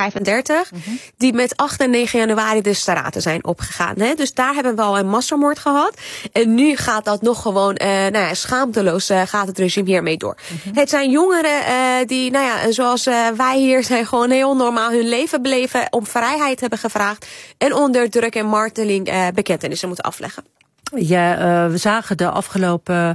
35, die met 8 en 9 januari de straten zijn opgegaan. Hè? Dus daar hebben we al een massamoord gehad. En nu gaat dat nog gewoon schaamteloos gaat het regime hiermee door. Het zijn jongeren die, zoals wij hier zijn, gewoon heel normaal hun leven beleven, om vrijheid hebben gevraagd en onder druk en marteling bekentenissen moeten afleggen. Ja, we zagen de afgelopen...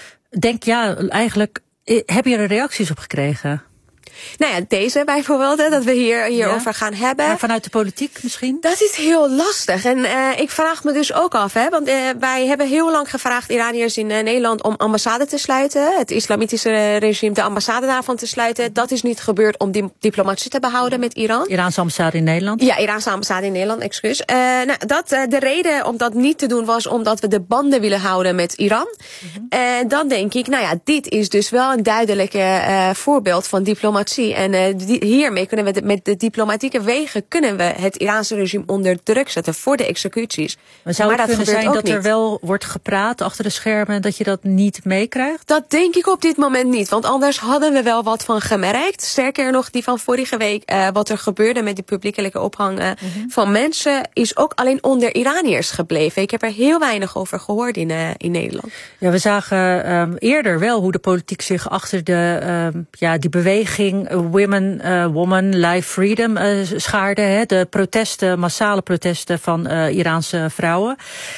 heb je er reacties op gekregen? Nou ja, deze bijvoorbeeld, dat we hierover gaan hebben. Ja, vanuit de politiek misschien? Dat is heel lastig. En ik vraag me dus ook af, want wij hebben heel lang gevraagd Iraniërs in Nederland om ambassade te sluiten. Het islamitische regime de ambassade daarvan te sluiten. Dat is niet gebeurd om die diplomatie te behouden met Iran. Iraanse ambassade in Nederland? Ja, Iraanse ambassade in Nederland, excuus. De reden om dat niet te doen was omdat we de banden willen houden met Iran. Dan denk ik, dit is dus wel een duidelijke voorbeeld van diplomatie. En hiermee kunnen we met de diplomatieke wegen kunnen we het Iraanse regime onder druk zetten voor de executies. Maar zou het kunnen zijn dat niet. Er wel wordt gepraat achter de schermen en dat je dat niet meekrijgt? Dat denk ik op dit moment niet, want anders hadden we wel wat van gemerkt. Sterker nog, die van vorige week, wat er gebeurde met die publiekelijke ophangen van mensen, is ook alleen onder Iraniërs gebleven. Ik heb er heel weinig over gehoord in Nederland. Ja, we zagen eerder wel hoe de politiek zich achter die beweging Women, Life, Freedom schaarde. Hè, de protesten, massale protesten van Iraanse vrouwen.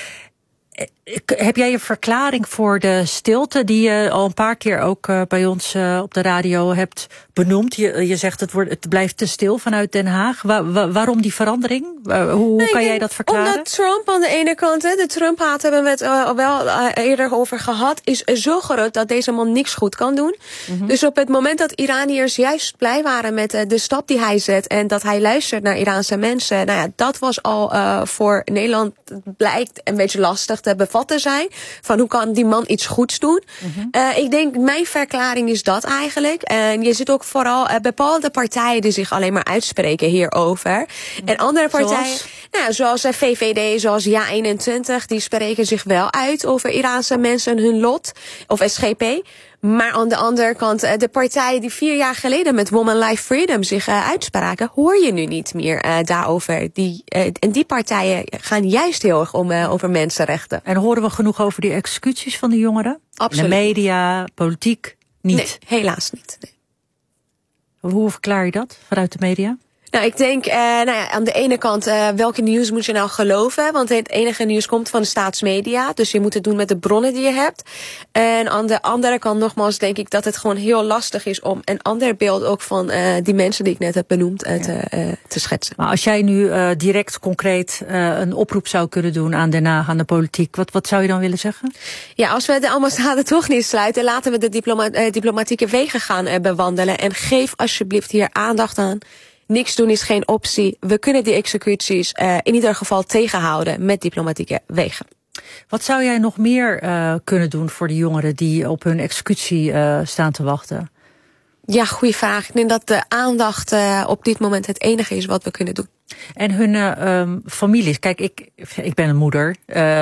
Heb jij een verklaring voor de stilte die je al een paar keer ook bij ons op de radio hebt benoemd? Je zegt het blijft te stil vanuit Den Haag. Waarom die verandering? Hoe kan jij dat verklaren? Omdat Trump aan de ene kant, de Trump-haat hebben we het wel eerder over gehad, is zo groot dat deze man niks goed kan doen. Dus op het moment dat Iraniërs juist blij waren met de stap die hij zet en dat hij luistert naar Iraanse mensen, dat was al voor Nederland, blijkt een beetje lastig te bevatten zijn. Van hoe kan die man iets goeds doen? Ik denk, mijn verklaring is dat eigenlijk. En je ziet ook vooral bepaalde partijen die zich alleen maar uitspreken hierover. En andere partijen, zoals VVD, zoals Ja21, die spreken zich wel uit over Iraanse mensen en hun lot. Of SGP. Maar aan de andere kant, de partijen die 4 jaar geleden met Women, Life, Freedom zich uitspraken, hoor je nu niet meer daarover. En die partijen gaan juist heel erg over mensenrechten. En horen we genoeg over die executies van de jongeren? Absoluut. In de media, politiek, niet? Nee, helaas niet. Nee. Hoe verklaar je dat vanuit de media? Nou, ik denk, aan de ene kant, welke nieuws moet je nou geloven? Want het enige nieuws komt van de staatsmedia. Dus je moet het doen met de bronnen die je hebt. En aan de andere kant, nogmaals, denk ik dat het gewoon heel lastig is om een ander beeld ook van die mensen die ik net heb benoemd te schetsen. Maar als jij nu direct concreet een oproep zou kunnen doen aan Den Haag, aan de politiek, wat zou je dan willen zeggen? Ja, als we de ambassade toch niet sluiten, laten we de diplomatieke wegen gaan bewandelen. En geef alsjeblieft hier aandacht aan. Niks doen is geen optie. We kunnen die executies in ieder geval tegenhouden met diplomatieke wegen. Wat zou jij nog meer kunnen doen voor de jongeren die op hun executie staan te wachten? Ja, goede vraag. Ik denk dat de aandacht op dit moment het enige is wat we kunnen doen. En hun families. Kijk, ik ben een moeder.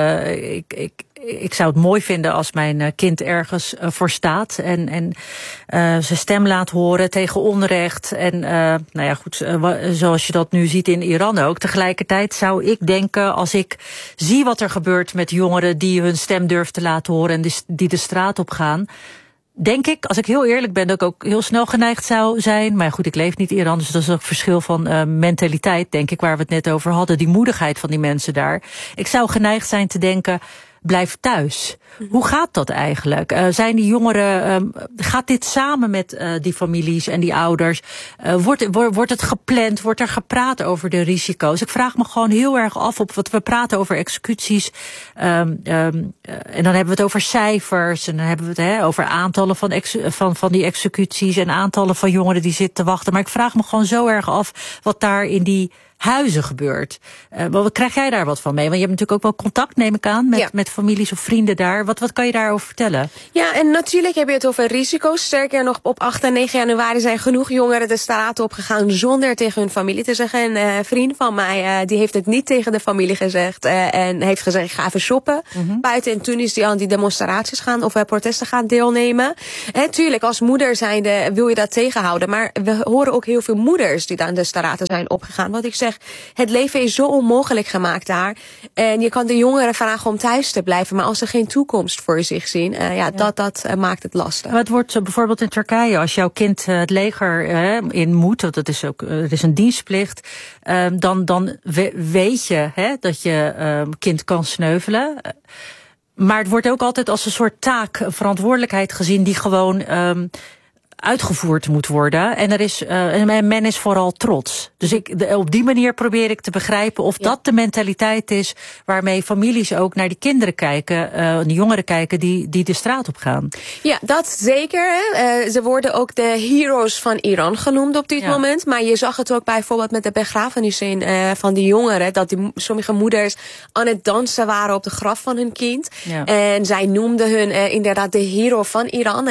Ik zou het mooi vinden als mijn kind ergens voor staat en zijn stem laat horen tegen onrecht. En zoals je dat nu ziet in Iran ook. Tegelijkertijd zou ik denken, als ik zie wat er gebeurt met jongeren die hun stem durven te laten horen en die de straat op gaan, denk ik, als ik heel eerlijk ben, dat ik ook heel snel geneigd zou zijn. Maar goed, ik leef niet in Iran, dus dat is ook verschil van mentaliteit, denk ik, waar we het net over hadden. Die moedigheid van die mensen daar. Ik zou geneigd zijn te denken, blijf thuis. Hoe gaat dat eigenlijk? Zijn die jongeren, gaat dit samen met die families en die ouders? Wordt het gepland? Wordt er gepraat over de risico's? Ik vraag me gewoon heel erg af op wat we praten over executies. En dan hebben we het over cijfers. En dan hebben we het over aantallen van die executies en aantallen van jongeren die zitten te wachten. Maar ik vraag me gewoon zo erg af wat daar in die huizen gebeurt. Wat krijg jij daar wat van mee? Want je hebt natuurlijk ook wel contact, neem ik aan, met families of vrienden daar. Wat kan je daarover vertellen? Ja, en natuurlijk heb je het over risico's. Sterker nog, op 8 en 9 januari zijn genoeg jongeren de straat opgegaan zonder tegen hun familie te zeggen. Een vriend van mij, die heeft het niet tegen de familie gezegd. En heeft gezegd, ik ga even shoppen buiten. En toen is hij aan die demonstraties gaan of protesten gaan deelnemen. En tuurlijk, als moeder zijnde wil je dat tegenhouden. Maar we horen ook heel veel moeders die aan de straten zijn opgegaan. Wat ik zeg, het leven is zo onmogelijk gemaakt daar. En je kan de jongeren vragen om thuis te blijven. Maar als ze geen toekomst voor zich zien, dat maakt het lastig. Maar het wordt bijvoorbeeld in Turkije, als jouw kind het leger in moet, want dat is ook, er is een dienstplicht, dan weet je dat je kind kan sneuvelen. Maar het wordt ook altijd als een soort taak, een verantwoordelijkheid gezien die gewoon uitgevoerd moet worden. En men is vooral trots. Dus op die manier probeer ik te begrijpen of dat de mentaliteit is waarmee families ook naar die kinderen kijken, de jongeren kijken die de straat op gaan. Ja, dat zeker. Ze worden ook de heroes van Iran genoemd op dit moment. Maar je zag het ook bijvoorbeeld met de begrafenissen van die jongeren, dat sommige moeders aan het dansen waren op de graf van hun kind. Ja. En zij noemden hun inderdaad de hero van Iran.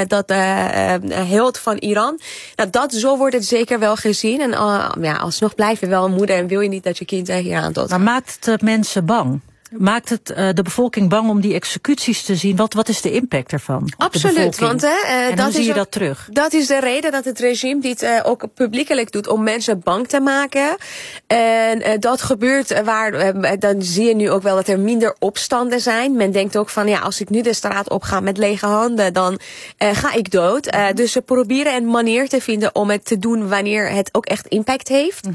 Held van Iran. Nou, zo wordt het zeker wel gezien. En alsnog blijf je wel een moeder en wil je niet dat je kind hier aan dood gaat. Maar maakt het mensen bang? Maakt het de bevolking bang om die executies te zien? Wat is de impact ervan? Absoluut, want hoe zie je dat terug? Dat is de reden dat het regime dit ook publiekelijk doet om mensen bang te maken. En dat gebeurt dan zie je nu ook wel dat er minder opstanden zijn. Men denkt ook van als ik nu de straat op ga met lege handen, dan ga ik dood. Dus ze proberen een manier te vinden om het te doen wanneer het ook echt impact heeft.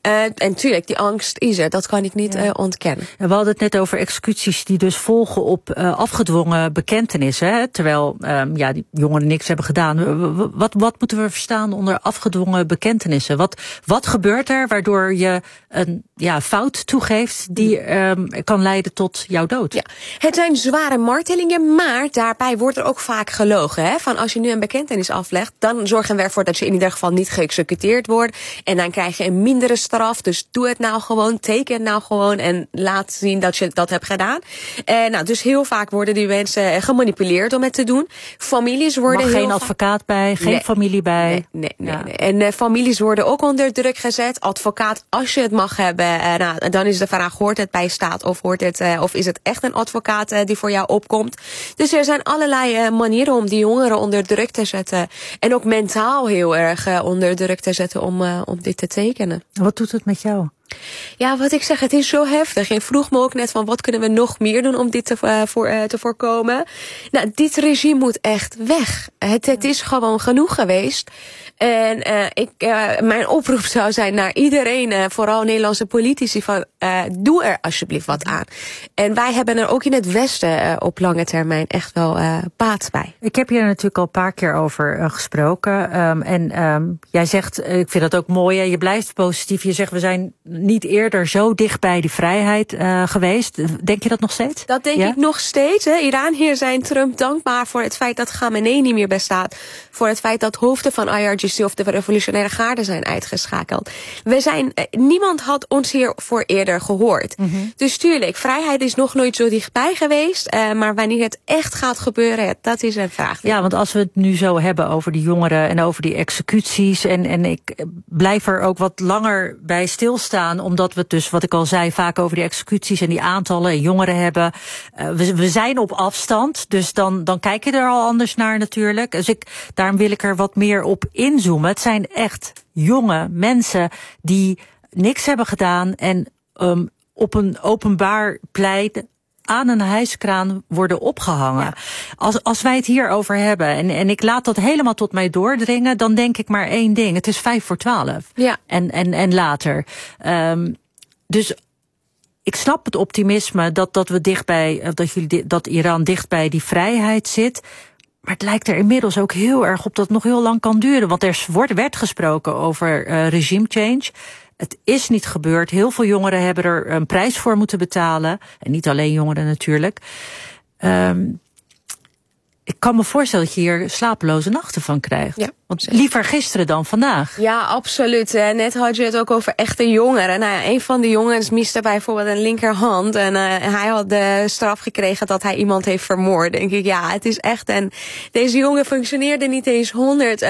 En tuurlijk, die angst is er, dat kan ik niet ontkennen. We hadden het net over executies die dus volgen op afgedwongen bekentenissen. Terwijl die jongeren niks hebben gedaan. Wat moeten we verstaan onder afgedwongen bekentenissen? Wat gebeurt er waardoor je een fout toegeeft die kan leiden tot jouw dood? Ja, het zijn zware martelingen, maar daarbij wordt er ook vaak gelogen. Hè? Van als je nu een bekentenis aflegt, dan zorgen we ervoor dat je in ieder geval niet geëxecuteerd wordt. En dan krijg je een mindere straf. Dus doe het nou gewoon, teken het nou gewoon en laat zien dat je dat hebt gedaan. Dus heel vaak worden die mensen gemanipuleerd om het te doen. Families worden geen advocaat bij, geen familie bij. Nee. En families worden ook onder druk gezet. Advocaat, als je het mag hebben, dan is de vraag, hoort het bij staat of is het echt een advocaat die voor jou opkomt? Dus er zijn allerlei manieren om die jongeren onder druk te zetten. En ook mentaal heel erg onder druk te zetten om dit te tekenen. Wat doet het met jou? Ja, wat ik zeg, het is zo heftig. Je vroeg me ook net van wat kunnen we nog meer doen om dit te voorkomen. Nou, dit regime moet echt weg. Het is gewoon genoeg geweest. En mijn oproep zou zijn naar iedereen, vooral Nederlandse politici, van doe er alsjeblieft wat aan. En wij hebben er ook in het Westen op lange termijn echt wel baat bij. Ik heb hier natuurlijk al een paar keer over gesproken. En jij zegt, ik vind dat ook mooi, je blijft positief. Je zegt, we zijn niet eerder zo dicht bij die vrijheid geweest. Denk je dat nog steeds? Dat denk ik nog steeds. Hè. Iraniërs zijn Trump dankbaar voor het feit dat Khamenei niet meer bestaat. Voor het feit dat hoofden van IRGC of de revolutionaire garde zijn uitgeschakeld. Niemand had ons hiervoor eerder gehoord. Dus tuurlijk, vrijheid is nog nooit zo dichtbij geweest. Maar wanneer het echt gaat gebeuren, dat is een vraag. Ja, want als we het nu zo hebben over die jongeren en over die executies. En ik blijf er ook wat langer bij stilstaan. Omdat we het dus, wat ik al zei, vaak over die executies en die aantallen en jongeren hebben. We zijn op afstand, dus dan kijk je er al anders naar natuurlijk. Dus daarom wil ik er wat meer op inzoomen. Het zijn echt jonge mensen die niks hebben gedaan en op een openbaar plein aan een hijskraan worden opgehangen. Ja. Als wij het hierover hebben en ik laat dat helemaal tot mij doordringen, dan denk ik maar één ding. Het is 11:55. Ja. En later. Dus ik snap het optimisme dat we dichtbij, dat Iran dicht bij die vrijheid zit. Maar het lijkt er inmiddels ook heel erg op dat het nog heel lang kan duren. Want er werd gesproken over regime change. Het is niet gebeurd. Heel veel jongeren hebben er een prijs voor moeten betalen. En niet alleen jongeren natuurlijk. ik kan me voorstellen dat je hier slapeloze nachten van krijgt. Ja. Want liever gisteren dan vandaag. Ja, absoluut. Net had je het ook over echte jongeren. Nou ja, een van de jongens miste bijvoorbeeld een linkerhand. En hij had de straf gekregen dat hij iemand heeft vermoord. Denk ik, ja, het is echt. En deze jongen functioneerde niet eens 100%.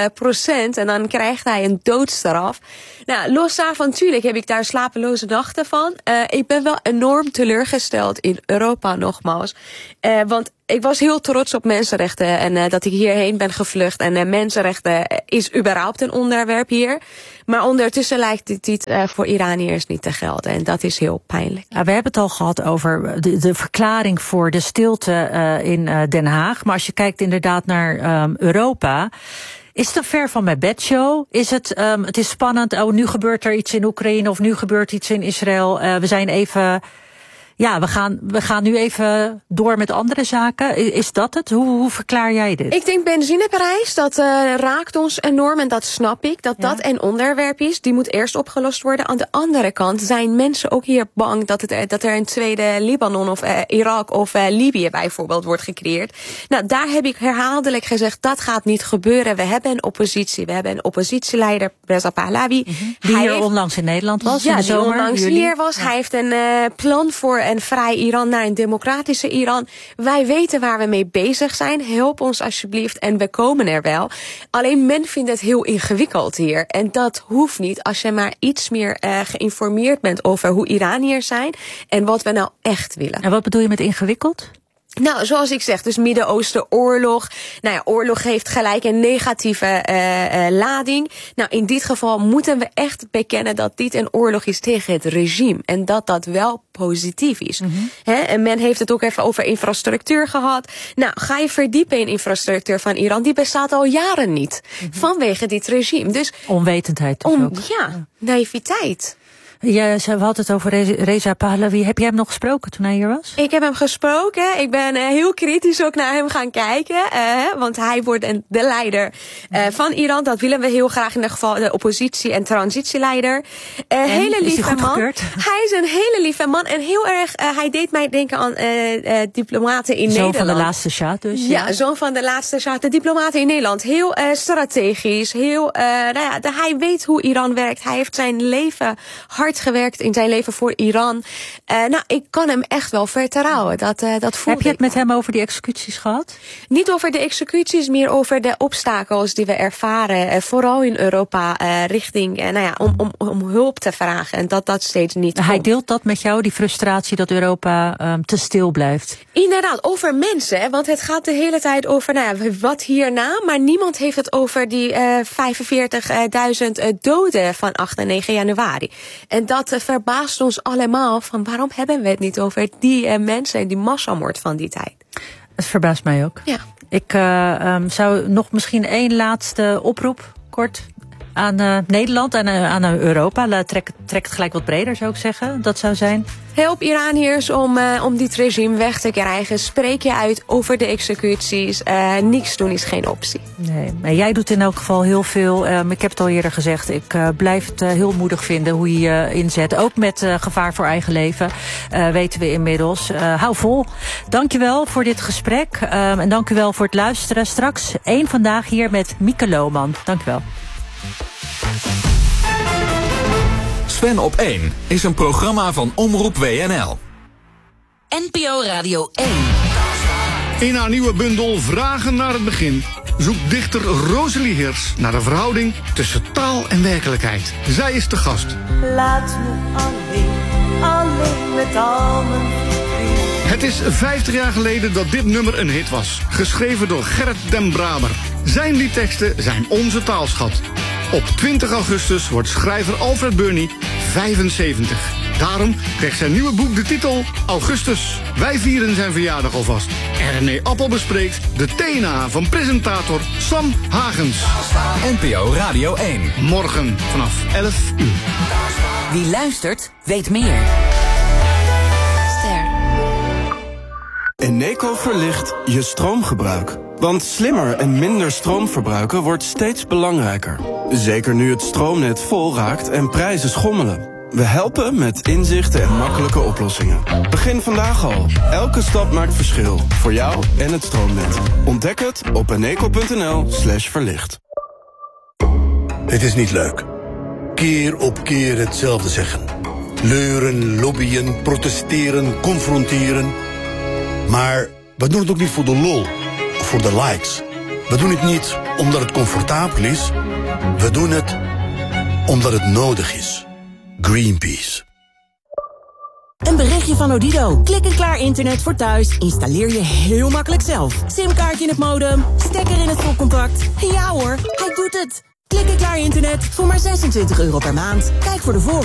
En dan krijgt hij een doodstraf. Nou, los daarvan, natuurlijk heb ik daar slapeloze nachten van. Ik ben wel enorm teleurgesteld in Europa, nogmaals. Want ik was heel trots op mensenrechten en dat ik hierheen ben gevlucht. En mensenrechten is überhaupt een onderwerp hier. Maar ondertussen lijkt dit voor Iraniërs niet te gelden. En dat is heel pijnlijk. Ja, we hebben het al gehad over de verklaring voor de stilte in Den Haag. Maar als je kijkt inderdaad naar Europa, is het een ver van mijn bedshow? Is het is spannend, oh, nu gebeurt er iets in Oekraïne of nu gebeurt iets in Israël. We zijn even... Ja, we gaan nu even door met andere zaken. Is dat het? Hoe verklaar jij dit? Ik denk benzineprijs, dat raakt ons enorm en dat snap ik. Dat een onderwerp is, die moet eerst opgelost worden. Aan de andere kant zijn mensen ook hier bang dat er een tweede Libanon of Irak of Libië bijvoorbeeld wordt gecreëerd. Nou, daar heb ik herhaaldelijk gezegd, dat gaat niet gebeuren. We hebben een oppositie. We hebben een oppositieleider, Reza Pahlavi. Die hier onlangs in Nederland was in de zomer. Die onlangs hier was. Hij heeft een plan voor een vrij Iran naar een democratische Iran. Wij weten waar we mee bezig zijn. Help ons alsjeblieft en we komen er wel. Alleen men vindt het heel ingewikkeld hier. En dat hoeft niet als je maar iets meer geïnformeerd bent over hoe Iraniërs zijn en wat we nou echt willen. En wat bedoel je met ingewikkeld? Nou, zoals ik zeg, dus Midden-Oosten oorlog. Nou ja, oorlog heeft gelijk een negatieve lading. Nou, in dit geval moeten we echt bekennen dat dit een oorlog is tegen het regime. En dat wel positief is. En men heeft het ook even over infrastructuur gehad. Nou, ga je verdiepen in infrastructuur van Iran. Die bestaat al jaren niet. Vanwege dit regime. Dus onwetendheid dus ook. Ja, naïviteit. Ja, we hadden het over Reza Pahlavi. Heb jij hem nog gesproken toen hij hier was? Ik heb hem gesproken. Ik ben heel kritisch ook naar hem gaan kijken. Want hij wordt de leider van Iran. Dat willen we heel graag in ieder geval. De oppositie- en transitieleider. Hele lieve man. Hij is een hele lieve man. En heel erg, hij deed mij denken aan diplomaten in Nederland. Zoon van de laatste Shah dus? Ja, zoon van de laatste Shah. De diplomaten in Nederland. Heel strategisch. Heel, hij weet hoe Iran werkt. Hij heeft zijn leven hard gewerkt in zijn leven voor Iran. Nou, ik kan hem echt wel vertrouwen. Dat voel Heb je het met hem over die executies gehad? Niet over de executies, meer over de obstakels die we ervaren. Vooral in Europa, richting, om hulp te vragen. En dat steeds niet Hij deelt dat met jou, die frustratie dat Europa te stil blijft? Inderdaad, over mensen. Want het gaat de hele tijd over, wat hierna. Maar niemand heeft het over die 45.000 doden van 8 en 9 januari. En dat verbaast ons allemaal van waarom hebben we het niet over die mensen en die massamoord van die tijd. Het verbaast mij ook. Ja. Ik zou nog misschien één laatste oproep, kort, aan Nederland en aan Europa. Trek het gelijk wat breder, zou ik zeggen. Dat zou zijn. Help Iraniërs om dit regime weg te krijgen. Spreek je uit over de executies. Niks doen is geen optie. Nee, maar jij doet in elk geval heel veel. Ik heb het al eerder gezegd. Ik blijf het heel moedig vinden hoe je je inzet. Ook met gevaar voor eigen leven. Weten we inmiddels. Hou vol. Dankjewel voor dit gesprek. En dank u wel voor het luisteren. Straks één vandaag hier met Mieke Lohman. Dankjewel. Sven op 1 is een programma van Omroep WNL. NPO Radio 1. In haar nieuwe bundel Vragen naar het begin zoekt dichter Rosalie Hirs naar de verhouding tussen taal en werkelijkheid. Zij is de gast. Laat me alleen met al mijn verdriet. Het is 50 jaar geleden dat dit nummer een hit was. Geschreven door Gerrit den Braber. Zijn liedteksten zijn onze taalschat. Op 20 augustus wordt schrijver Alfred Burney 75. Daarom kreeg zijn nieuwe boek de titel Augustus. Wij vieren zijn verjaardag alvast. En René Appel bespreekt de TNA van presentator Sam Hagens. NPO Radio 1. Morgen vanaf 11 uur. Wie luistert, weet meer. Ster. Eneco verlicht je stroomgebruik. Want slimmer en minder stroom verbruiken wordt steeds belangrijker. Zeker nu het stroomnet vol raakt en prijzen schommelen. We helpen met inzichten en makkelijke oplossingen. Begin vandaag al. Elke stap maakt verschil. Voor jou en het stroomnet. Ontdek het op eneco.nl/verlicht. Het is niet leuk. Keer op keer hetzelfde zeggen. Leuren, lobbyen, protesteren, confronteren. Maar we doen het ook niet voor de lol of voor de likes. We doen het niet omdat het comfortabel is. We doen het omdat het nodig is. Greenpeace. Een berichtje van Odido. Klik en klaar internet voor thuis. Installeer je heel makkelijk zelf. Simkaartje in het modem, stekker in het stopcontact. Ja hoor, hij doet het. Klik en klaar internet voor maar €26 per maand. Kijk voor de